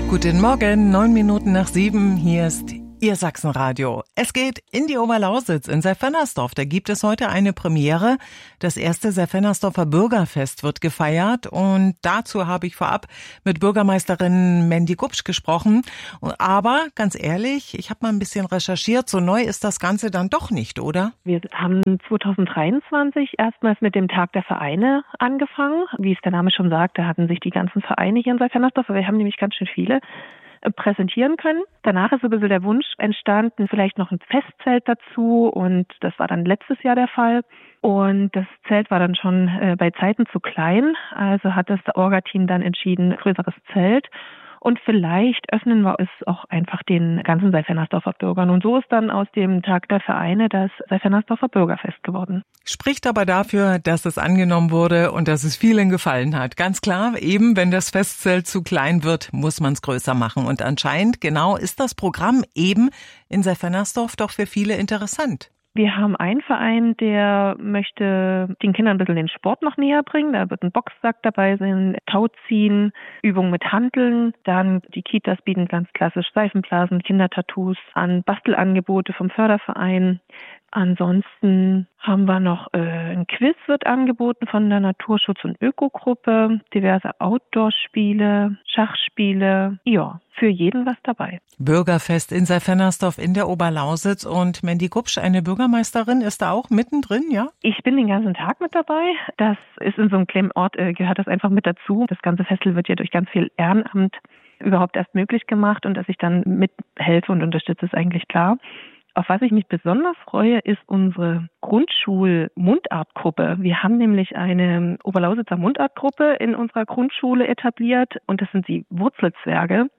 Guten Morgen, 7:09. Hier ist Ihr Sachsenradio. Es geht in die Oberlausitz, in Seyfennersdorf. Da gibt es heute eine Premiere. Das erste Seyfennersdorfer Bürgerfest wird gefeiert. Und dazu habe ich vorab mit Bürgermeisterin Mandy Gubsch gesprochen. Aber ganz ehrlich, ich habe mal ein bisschen recherchiert. So neu ist das Ganze dann doch nicht, oder? Wir haben 2023 erstmals mit dem Tag der Vereine angefangen. Wie es der Name schon sagt, da hatten sich die ganzen Vereine hier in Seyfennersdorf, wir haben nämlich ganz schön viele, präsentieren können. Danach ist so ein bisschen der Wunsch entstanden, vielleicht noch ein Festzelt dazu, und das war dann letztes Jahr der Fall. Und das Zelt war dann schon bei Zeiten zu klein, also hat das Orga-Team dann entschieden, größeres Zelt. Und vielleicht öffnen wir es auch einfach den ganzen Seyfennersdorfer Bürgern. Und so ist dann aus dem Tag der Vereine das Seyfennersdorfer Bürgerfest geworden. Spricht aber dafür, dass es angenommen wurde und dass es vielen gefallen hat. Ganz klar, eben wenn das Festzelt zu klein wird, muss man es größer machen. Und anscheinend genau ist das Programm eben in Seyfennersdorf doch für viele interessant. Wir haben einen Verein, der möchte den Kindern ein bisschen den Sport noch näher bringen. Da wird ein Boxsack dabei sein, Tauziehen, Übungen mit Hanteln. Dann die Kitas bieten ganz klassisch Seifenblasen, Kindertattoos an, Bastelangebote vom Förderverein. Ansonsten haben wir noch ein Quiz wird angeboten von der Naturschutz- und Ökogruppe, diverse Outdoor-Spiele, Schachspiele, ja, für jeden was dabei. Bürgerfest in Seyfennersdorf in der Oberlausitz, und Mandy Gubsch, eine Bürgermeisterin, ist da auch mittendrin, ja? Ich bin den ganzen Tag mit dabei. Das ist in so einem kleinen Ort, gehört das einfach mit dazu. Das ganze Festival wird ja durch ganz viel Ehrenamt überhaupt erst möglich gemacht, und dass ich dann mithelfe und unterstütze, ist eigentlich klar. Auf was ich mich besonders freue, ist unsere Grundschul-Mundartgruppe. Wir haben nämlich eine Oberlausitzer Mundartgruppe in unserer Grundschule etabliert, und das sind die Wurzelzwerge,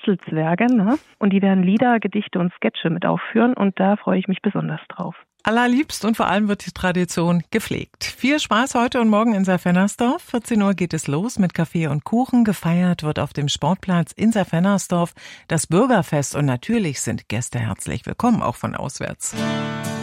ne? Und die werden Lieder, Gedichte und Sketche mit aufführen, und da freue ich mich besonders drauf. Allerliebst, und vor allem wird die Tradition gepflegt. Viel Spaß heute und morgen in Seyfennersdorf. 14 Uhr geht es los mit Kaffee und Kuchen. Gefeiert wird auf dem Sportplatz in Seyfennersdorf das Bürgerfest, und natürlich sind Gäste herzlich willkommen, auch von auswärts.